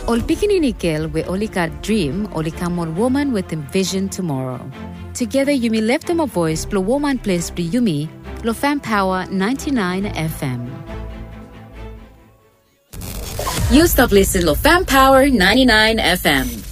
Ol pikininikel we only got dream, only come on woman with a vision tomorrow. Together Yumi left them a voice, blow woman place be Yumi, Lo Fam Power 99 FM. You stop listening Lo Fam Power 99 FM.